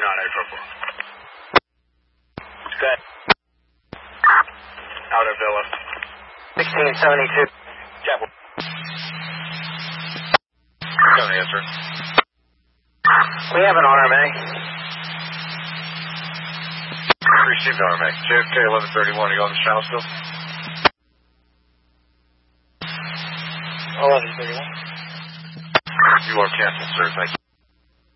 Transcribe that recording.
Good. Out of Villa. 1672. Chapel. Got an answer. We have an RMA. Received RMA. JFK 1131. Are you on the channel still? 1131. You are canceled, sir. Thank you.